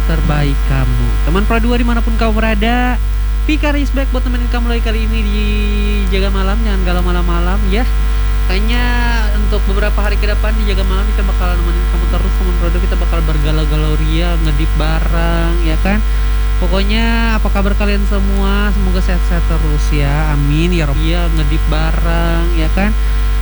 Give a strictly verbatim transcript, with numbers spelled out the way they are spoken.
terbaik kamu. Teman Pro dua dimanapun kau berada, Fikar is back buat temenin kamu lagi kali ini di Jaga Malam. Jangan galau malam-malam ya. Kayaknya untuk beberapa hari ke depan di Jaga Malam kita bakal nemenin kamu terus, teman Pro dua. Kita bakal bergalau-galau ria, ngedip bareng ya kan. Pokoknya apa kabar kalian semua? Semoga sehat-sehat terus ya. Amin ya Rob. Iya, ngedip bareng ya kan.